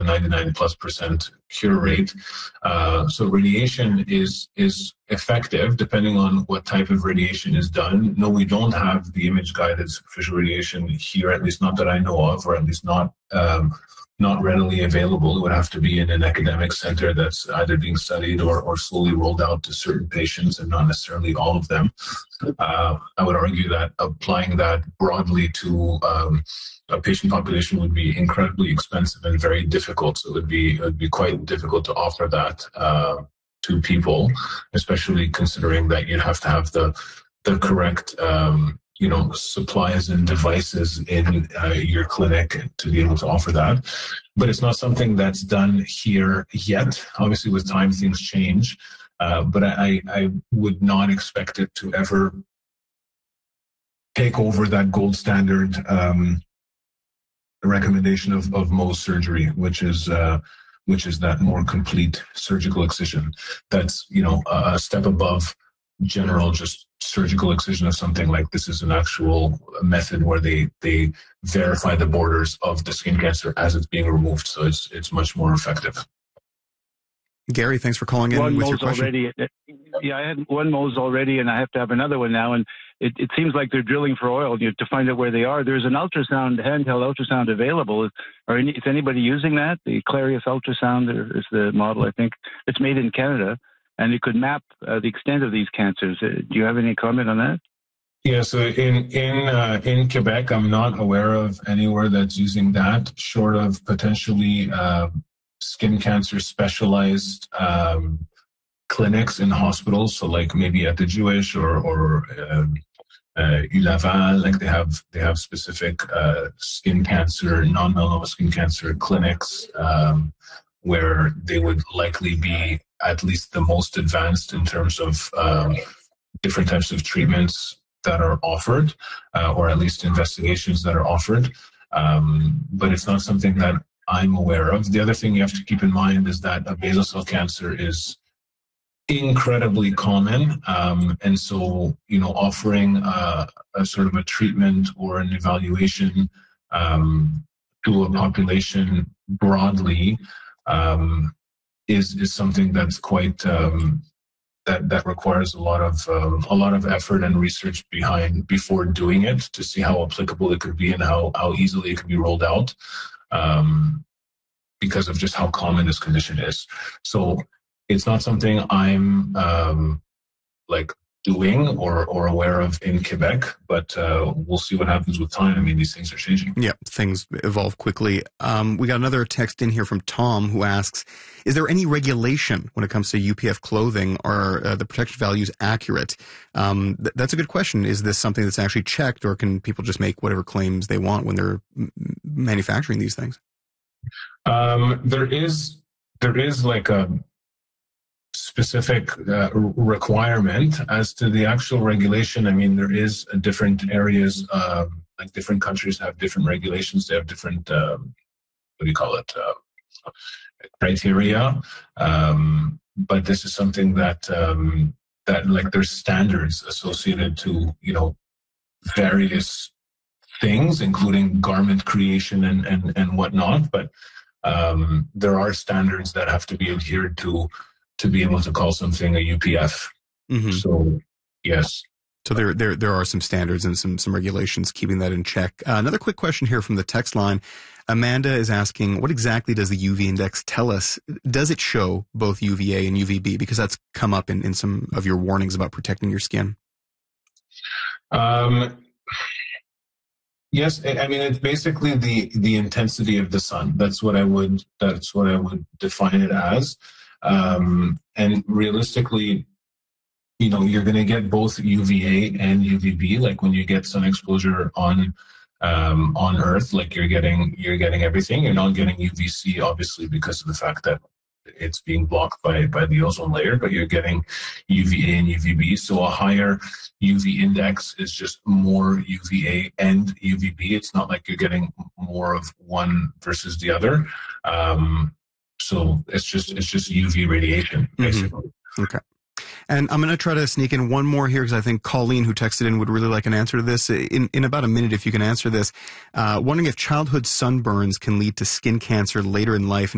99+% cure rate. So radiation is effective depending on what type of radiation is done. No, we don't have the image-guided superficial radiation here, at least not that I know of, or at least not readily available. It would have to be in an academic center that's either being studied or slowly rolled out to certain patients and not necessarily all of them. I would argue that applying that broadly to a patient population would be incredibly expensive and very difficult. So it would be quite difficult to offer that to people, especially considering that you'd have to have the correct supplies and devices in your clinic to be able to offer that. But it's not something that's done here yet. Obviously, with time, things change. But I would not expect it to ever take over that gold standard recommendation of Mohs surgery, which is that more complete surgical excision. That's a step above general just surgical excision of something. Like, this is an actual method where they verify the borders of the skin cancer as it's being removed. So it's much more effective. Gary, thanks for calling in with your question. Already. Yeah, I had one Mohs already, and I have to have another one now. And it seems like they're drilling for oil to find out where they are. There's an handheld ultrasound available. Is anybody using that? The Clarius ultrasound is the model, I think. It's made in Canada, and it could map the extent of these cancers. Do you have any comment on that? Yeah, so in Quebec, I'm not aware of anywhere that's using that, short of potentially skin cancer specialized clinics in hospitals. So like maybe at the Jewish or ULaval, like they have specific skin cancer, non-melanoma skin cancer clinics where they would likely be at least the most advanced in terms of different types of treatments that are offered, or at least investigations that are offered. But it's not something that I'm aware of. The other thing you have to keep in mind is that a basal cell cancer is incredibly common. And so, offering a sort of a treatment or an evaluation to a population broadly is something that's quite that requires a lot of effort and research before doing it, to see how applicable it could be and how easily it can be rolled out, because of just how common this condition is. So it's not something I'm doing or aware of in Quebec, but we'll see what happens with time. I mean, these things are changing. Yeah, things evolve quickly. We got another text in here from Tom who asks, is there any regulation when it comes to UPF clothing? Are the protection values accurate? That's a good question. Is this something that's actually checked, or can people just make whatever claims they want when they're manufacturing these things? There is like a specific requirement as to the actual regulation. I mean, there is different areas, like different countries have different regulations. They have different, criteria. But this is something that like there's standards associated to, various things, including garment creation and whatnot. But there are standards that have to be adhered to be able to call something a UPF. Mm-hmm. So, yes. So there are some standards and some regulations keeping that in check. Another quick question here from the text line. Amanda is asking, what exactly does the UV index tell us? Does it show both UVA and UVB? Because that's come up in some of your warnings about protecting your skin. Yes, I mean, it's basically the intensity of the sun. That's what I would define it as. And realistically, you're going to get both UVA and UVB. Like when you get sun exposure on Earth, like you're getting everything. You're not getting UVC, obviously, because of the fact that it's being blocked by the ozone layer, but you're getting UVA and UVB. So a higher UV index is just more UVA and UVB. It's not like you're getting more of one versus the other. So it's just UV radiation, basically. Mm-hmm. Okay. And I'm going to try to sneak in one more here because I think Colleen, who texted in, would really like an answer to this. In about a minute, if you can answer this. Wondering if childhood sunburns can lead to skin cancer later in life.